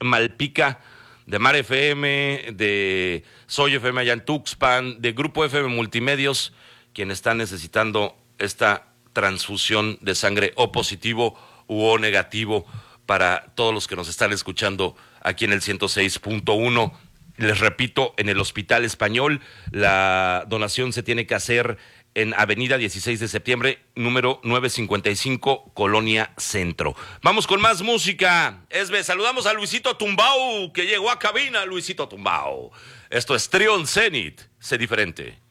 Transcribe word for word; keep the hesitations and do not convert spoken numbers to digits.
Malpica, de Mar F M, de Soy F M allá en Tuxpan, de Grupo F M Multimedios, quienes están necesitando esta transfusión de sangre o positivo u o negativo para todos los que nos están escuchando aquí en el ciento seis punto uno. Les repito, en el Hospital Español, la donación se tiene que hacer en Avenida dieciséis de septiembre, número novecientos cincuenta y cinco, Colonia Centro. Vamos con más música. Esbe, saludamos a Luisito Tumbao, que llegó a cabina, Luisito Tumbao. Esto es Trion Zenit, sé diferente.